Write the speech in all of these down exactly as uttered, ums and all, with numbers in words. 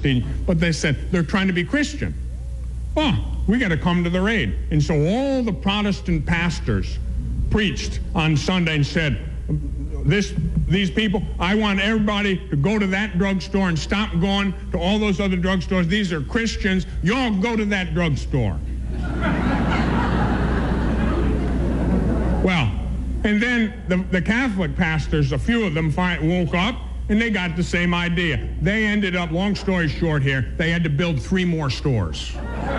prestige, but they said they're trying to be Christian. Oh, we got to come to their aid. And so all the Protestant pastors preached on Sunday and said, this, these people, I want everybody to go to that drugstore and stop going to all those other drugstores. These are Christians. You all go to that drugstore. Well, and then the, the Catholic pastors, a few of them find, woke up, and they got the same idea. They ended up, long story short here, they had to build three more stores.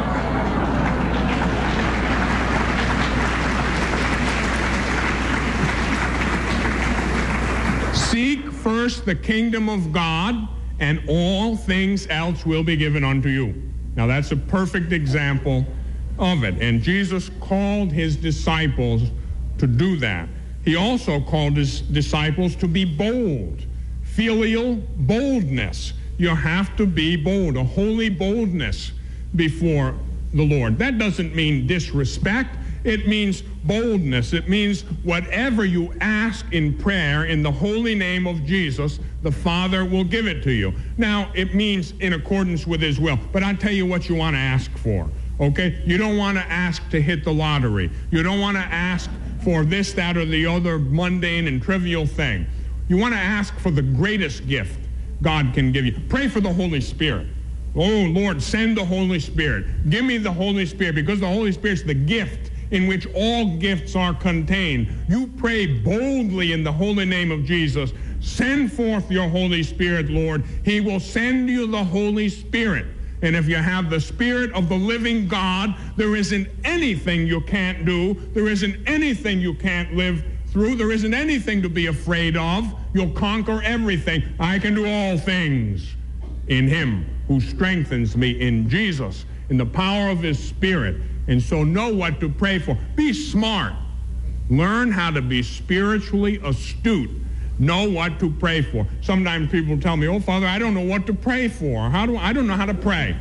Seek first the kingdom of God, and all things else will be given unto you. Now that's a perfect example of it. And Jesus called his disciples to do that. He also called his disciples to be bold. Filial boldness. You have to be bold, a holy boldness before the Lord. That doesn't mean disrespect. It means boldness. It means whatever you ask in prayer in the holy name of Jesus, the Father will give it to you. Now, it means in accordance with his will. But I'll tell you what you want to ask for, okay? You don't want to ask to hit the lottery. You don't want to ask for this, that, or the other mundane and trivial thing. You want to ask for the greatest gift God can give you. Pray for the Holy Spirit. Oh, Lord, send the Holy Spirit. Give me the Holy Spirit, because the Holy Spirit is the gift in which all gifts are contained. You pray boldly in the holy name of Jesus. Send forth your Holy Spirit, Lord. He will send you the Holy Spirit. And if you have the Spirit of the living God, there isn't anything you can't do. There isn't anything you can't live through. There isn't anything to be afraid of. You'll conquer everything. I can do all things in him who strengthens me, in Jesus, in the power of his Spirit. And so know what to pray for. Be smart. Learn how to be spiritually astute. Know what to pray for. Sometimes people tell me, oh, Father, I don't know what to pray for. How do I, I don't know how to pray.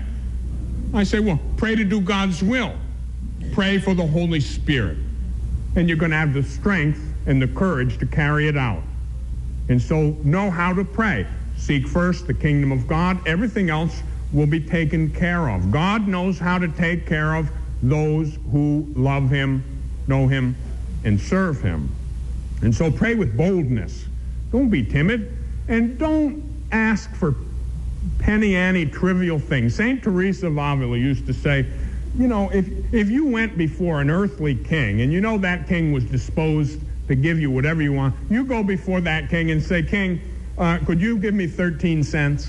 I say, well, pray to do God's will. Pray for the Holy Spirit. And you're going to have the strength and the courage to carry it out. And so know how to pray. Seek first the kingdom of God. Everything else will be taken care of. God knows how to take care of those who love him, know him, and serve him. And so pray with boldness. Don't be timid, and don't ask for penny-ante trivial things. Saint Teresa of Avila used to say, you know, if, if you went before an earthly king, and you know that king was disposed to give you whatever you want, you go before that king and say, King, uh, could you give me thirteen cents?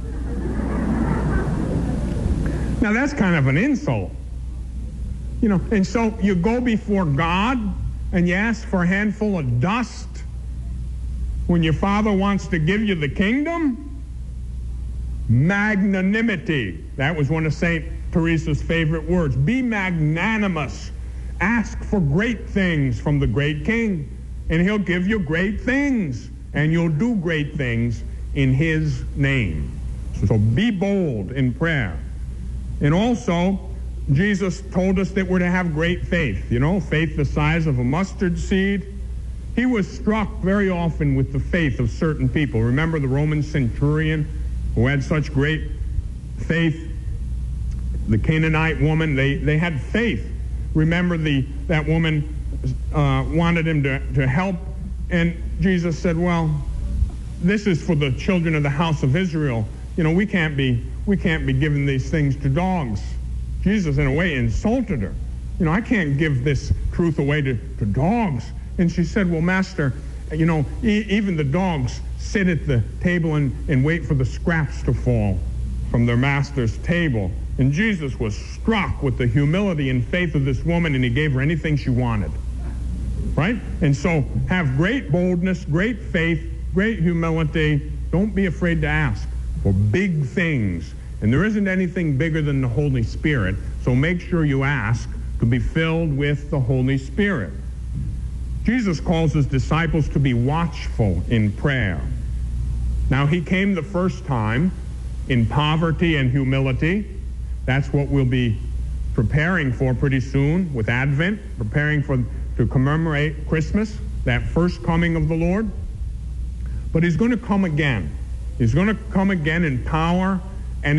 Now that's kind of an insult. You know, and so you go before God and you ask for a handful of dust when your Father wants to give you the kingdom? Magnanimity. That was one of Saint Teresa's favorite words. Be magnanimous. Ask for great things from the great king, and he'll give you great things, and you'll do great things in his name. So be bold in prayer. And also, Jesus told us that we're to have great faith, you know, faith the size of a mustard seed. He was struck very often with the faith of certain people. Remember the Roman centurion who had such great faith? The Canaanite woman, they, they had faith. Remember the that woman uh, wanted him to, to help, and Jesus said, well, this is for the children of the house of Israel. You know, we can't be, we can't be giving these things to dogs. Jesus, in a way, insulted her. You know, I can't give this truth away to, to dogs. And she said, well, Master, you know, e- even the dogs sit at the table and, and wait for the scraps to fall from their master's table. And Jesus was struck with the humility and faith of this woman, and he gave her anything she wanted. Right? And so have great boldness, great faith, great humility. Don't be afraid to ask for big things. And there isn't anything bigger than the Holy Spirit, so make sure you ask to be filled with the Holy Spirit. Jesus calls his disciples to be watchful in prayer. Now, he came the first time in poverty and humility. That's what we'll be preparing for pretty soon with Advent, preparing for to commemorate Christmas, that first coming of the Lord. But he's going to come again. He's going to come again in power